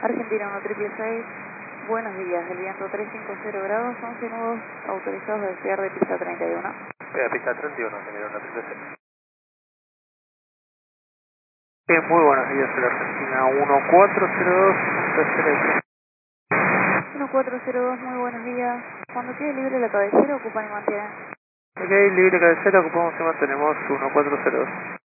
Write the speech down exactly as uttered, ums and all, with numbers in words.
Argentina uno seis seis seis, buenos días, el viento trescientos cincuenta grados, once nudos autorizados a despegar de pista treinta y uno. Eh, pista treinta y uno, señor, una triple C. Eh, muy buenos días, el Argentina uno cuatro cero dos punto cero. uno cuatro cero dos, muy buenos días. Cuando quede libre la cabecera, ocupan y mantienen. Ok, libre cabecera, ocupamos y mantenemos uno cuatro cero dos.